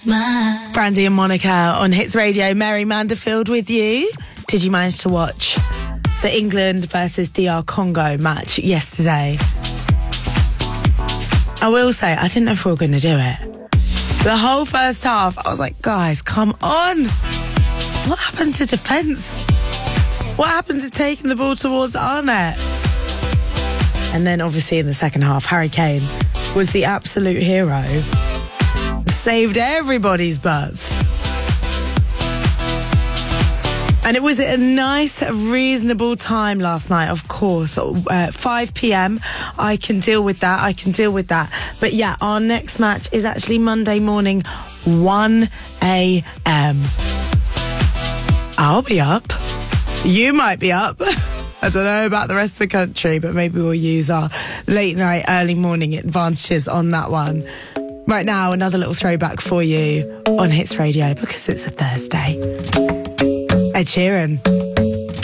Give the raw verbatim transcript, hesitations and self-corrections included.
Brandy and Monica on Hits Radio. Mary Manderfield with you. Did you manage to watch the England versus D R Congo match yesterday? I will say, I didn't know if we were going to do it. The whole first half, I was like, guys, come on. What happened to defence? What happened to taking the ball towards our net? And then obviously in the second half, Harry Kane was the absolute hero. Saved everybody's butts. And it was at a nice, reasonable time last night, of course. Uh, five p.m. I can deal with that. I can deal with that. But yeah, our next match is actually Monday morning, one a.m. I'll be up. You might be up. I don't know about the rest of the country, but maybe we'll use our late night, early morning advantages on that one. Right now, another little throwback for you on Hits Radio because it's a Thursday. Ed Sheeran.